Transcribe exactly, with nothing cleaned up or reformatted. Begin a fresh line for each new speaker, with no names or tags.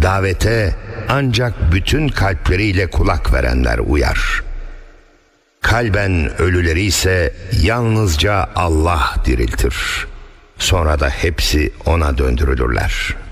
Davete ancak bütün kalpleriyle kulak verenler uyar. Kalben ölüleri ise yalnızca Allah diriltir. Sonra da hepsi ona döndürülürler.